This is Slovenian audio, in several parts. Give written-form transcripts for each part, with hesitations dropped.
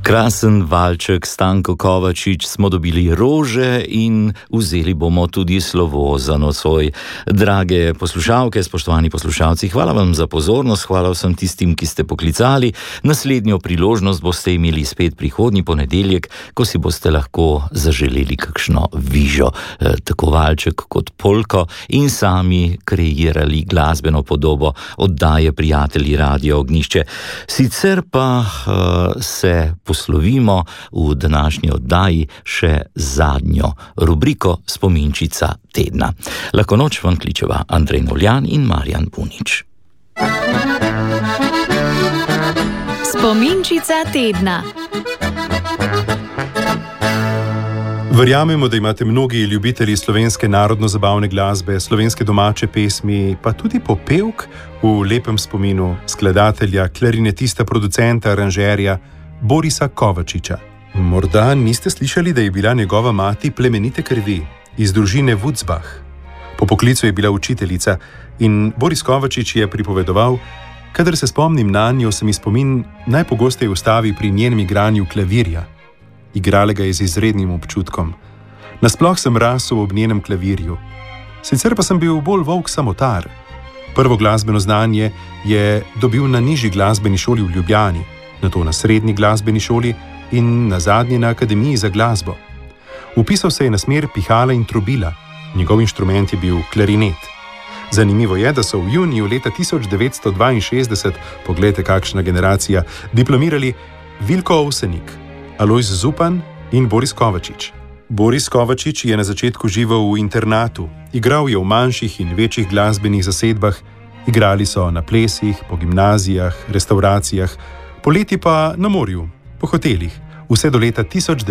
Krasen valček Stanko Kovačič, smo dobili rože in vzeli bomo tudi slovo za nocoj. Drage poslušalke, spoštovani poslušalci, hvala vam za pozornost, hvala vsem tistim, ki ste poklicali. Naslednjo priložnost boste imeli spet prihodnji ponedeljek, ko si boste lahko zaželeli kakšno vižo, tako valček kot polko, in sami kreirali glasbeno podobo oddaje Prijatelji Radia Ognjišče. Sicer pa se poslovimo v današnji oddaji še zadnjo rubriko Spominčica tedna. Lahko noč vam kličeva Andrej Novljan in Marjan Punič. Spominčica tedna. Verjamemo, da imate mnogi ljubitelji slovenske narodno-zabavne glasbe, slovenske domače pesmi, pa tudi popevk v lepem spominu skladatelja, klarinetista, producenta, aranžerja Borisa Kovačiča. Morda niste slišali, da je bila njegova mati plemenite krvi iz družine Wutzbach. Po poklicu je bila učiteljica in Boris Kovačič je pripovedoval: kadar se spomnim nanjo, se mi spomin najpogosteje ustavi pri njenem igranju klavirja. Igrala ga je z izrednim občutkom. Nasploh sem rasel ob njenem klavirju. Sicer pa sem bil bolj volk samotar. Prvo glasbeno znanje je dobil na nižji glasbeni šoli v Ljubljani, nato na srednji glasbeni šoli in nazadnje na Akademiji za glasbo. Vpisal se je na smer pihala in trobila. Njegov inštrument je bil klarinet. Zanimivo je, da so v juniju leta 1962, poglejte kakšna generacija, diplomirali Vilko Ovsenik, Alojz Zupan in Boris Kovačič. Boris Kovačič je na začetku živel v internatu, igral je v manjših in večjih glasbenih zasedbah, igrali so na plesih, po gimnazijah, restavracijah, poleti pa na morju, po hotelih, vse do leta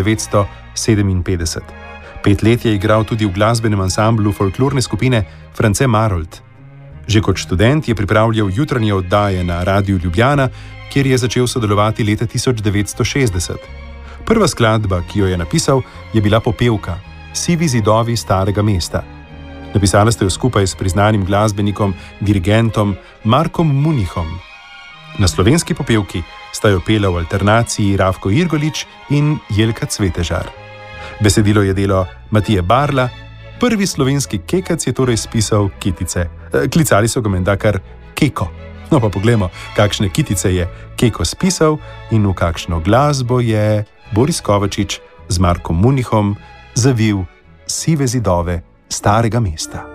1957. 5 let je igral tudi v glasbenem ansamblu folklorne skupine France Marold. Že kot študent je pripravljal jutranje oddaje na Radiu Ljubljana, kjer je začel sodelovati leta 1960. Prva skladba, ki jo je napisal, je bila popevka Sivi zidovi starega mesta. Napisala ste jo skupaj s priznanim glasbenikom, dirigentom Markom Munihom. Na slovenski popevki sta jo pela v alternaciji Ravko Irgolič in Jelka Cvetežar. Besedilo je delo Matije Barla, prvi slovenski kekac je torej spisal kitice. Klicali so ga menda kar Keko. No pa poglejmo, kakšne kitice je Keko spisal in v kakšno glasbo je Boris Kovačič z Markom Munihom zavil sive zidove starega mesta.